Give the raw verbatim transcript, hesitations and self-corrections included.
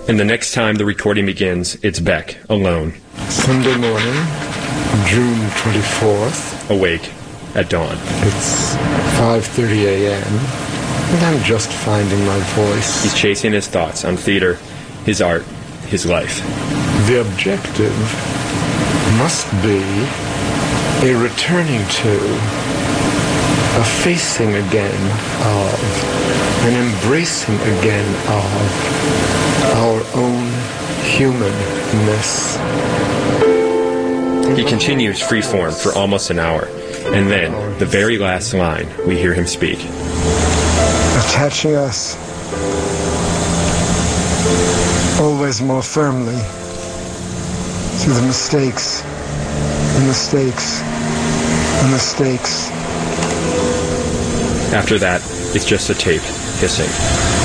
And the next time the recording begins, it's Beck, alone. Sunday morning, June twenty-fourth. Awake at dawn. It's five thirty a.m., and I'm just finding my voice. He's chasing his thoughts on theater, his art, his life. The objective must be a returning to, a facing again of, an embracing again of our own humanness. He continues freeform for almost an hour, and then, the very last line, we hear him speak. Attaching us always more firmly to the mistakes, the mistakes, the mistakes. After that, it's just a tape hissing.